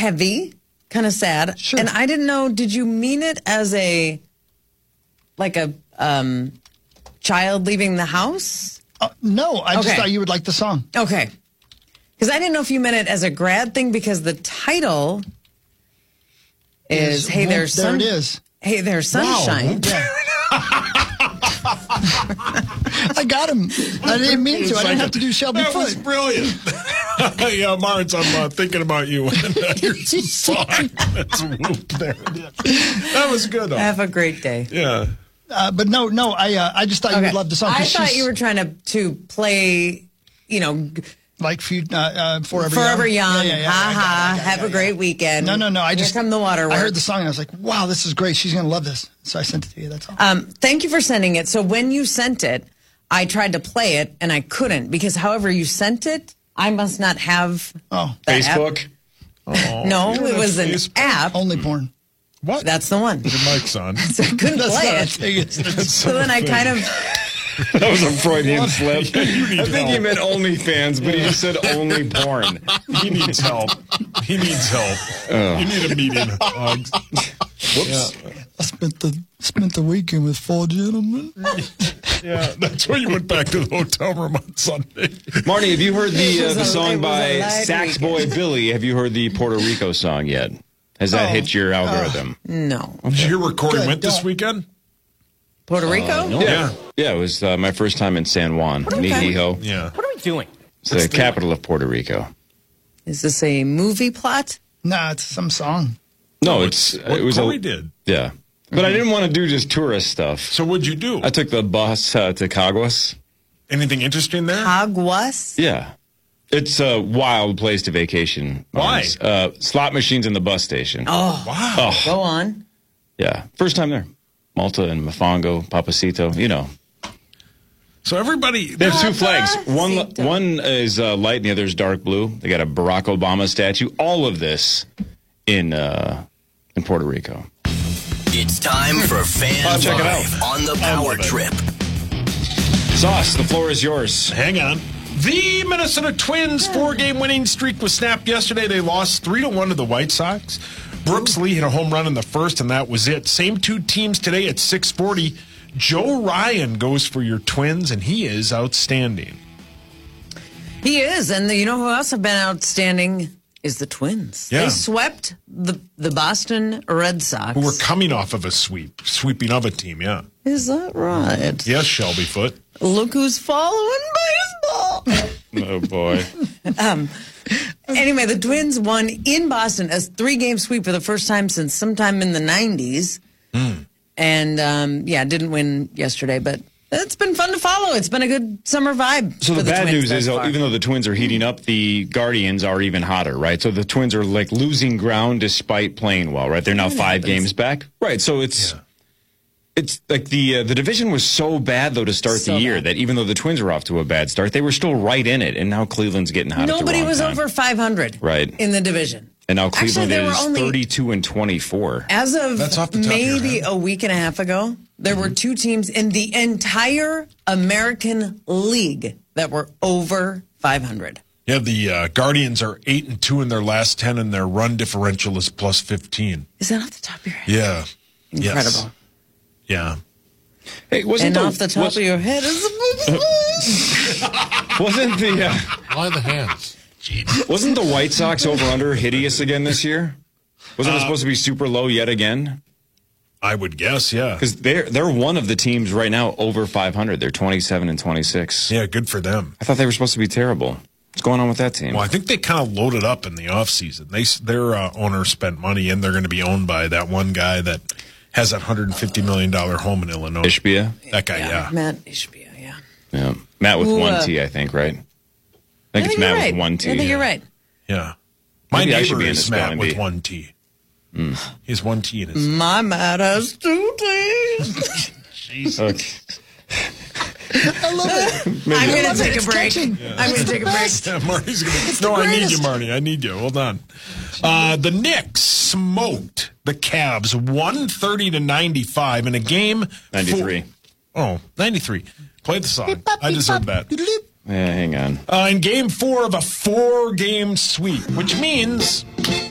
heavy, kind of sad. Sure. And I didn't know, did you mean it as a child leaving the house? No, I just thought you would like the song. Okay. Because I didn't know if you meant it as a grad thing, because the title is Hey There, There it is. Hey There, Sunshine. Wow. I got him. I didn't mean to. I didn't have to do Shelby That was Foote. brilliant. Yeah, Martz, I'm thinking about you. Here's the song. That's whoop, there it is. That was good, though. Have a great day. Yeah. But no, I just thought you would love the song. I thought you were trying to play, like Forever Young. Have a great weekend. No. Here come the waterworks. I heard the song and I was like, wow, this is great. She's going to love this. So I sent it to you. That's all. Thank you for sending it. So when you sent it, I tried to play it and I couldn't, because however you sent it, I must not have Facebook. No, it was an app. Only porn. What? That's the one. Your mic's on. So I couldn't play it. So then I kind of... That was a Freudian slip. You need I think he help. meant OnlyFans, but he just said only porn. He needs help. He needs help. You need a meeting. Whoops. I spent the weekend with 4 gentlemen. Yeah, that's why you went back to the hotel room on Sunday. Marty, have you heard the It was song a by light Sax weekend. Boy Billy? Have you heard the Puerto Rico song yet? Has that hit your algorithm? No. Did you hear where Corey Good, went this don't. weekend? Puerto Rico? Yeah. Yeah, it was my first time in San Juan, Mijijo. Yeah. What are we doing? It's the capital of Puerto Rico. Is this a movie plot? Nah, it's some song. No, What it was Corey did. Yeah. But I didn't want to do just tourist stuff. So what'd you do? I took the bus to Caguas. Anything interesting there? Aguas? Yeah. It's a wild place to vacation. Why? Slot machines in the bus station. Oh, Wow. go on. Yeah. First time there. Malta and Mofongo, Papacito, So everybody... They have two flags. Papacito. One is light and the other is dark blue. They got a Barack Obama statue. All of this in Puerto Rico. It's time for Fan check it out. 5 on the Power Trip. Sauce, the floor is yours. Hang on. The Minnesota Twins 4-game winning streak was snapped yesterday. They lost 3-1 to the White Sox. Brooks Lee hit a home run in the first, and that was it. Same two teams today at 6:40. Joe Ryan goes for your Twins, and he is outstanding. He is, and you know who else have been outstanding is the Twins. Yeah. They swept the Boston Red Sox. Who were coming off of a sweeping of a team, yeah. Is that right? Yes, Shelby Foote. Look who's following baseball. Oh, boy. Anyway, the Twins won in Boston a 3-game sweep for the first time since sometime in the 90s. And, didn't win yesterday, but it's been fun to follow. It's been a good summer vibe. So for the bad Twins news thus is, far. even though the Twins are heating up, the Guardians are even hotter, right? So the Twins are like losing ground despite playing well, right? They're now 5 games back. Right, so it's like the division was so bad, though, to start So the year bad. that even though the Twins were off to a bad start, they were still right in it. And now Cleveland's getting hot Nobody at the wrong was time. over 500 Right. in the division. And now Actually, Cleveland there were is only- 32-24. As of That's off the top of your maybe head. a week and a half ago, there were 2 teams in the entire American League that were over 500. Yeah, the Guardians are 8-2 in their last 10, and their run differential is plus 15. Is that off the top of your head? Yeah. Incredible. Yes. Yeah. Hey, wasn't And off the top of your head is wasn't the Why the hands? wasn't the White Sox over/under hideous again this year? Wasn't it supposed to be super low yet again? I would guess, yeah. Because they're one of the teams right now over 500. They're 27-26. Yeah, good for them. I thought they were supposed to be terrible. What's going on with that team? Well, I think they kind of loaded up in the offseason. Their owner spent money, and they're going to be owned by that one guy that has that $150 million home in Illinois. Ishbia? That guy, yeah. Matt Ishbia, yeah. Yeah. Matt with Who, one T, I think, right? I think it's Matt you're right. with one T. I think you're right. Yeah. My Maybe I should neighbor be in is the Matt spelling with bee. one T. He has one T in his. My Matt has 2 T's. Okay. I love it. I'm going to take a It's break. catching. I'm going to take a break. Yeah, Marty's gonna. It's the No, I need you, greatest. Marty. I need you. Hold on. The Knicks smoked the Cavs 130-95 in a game. 93. 93. Play the song. I deserve that. Yeah, hang on. In game 4 of a 4-game sweep, which means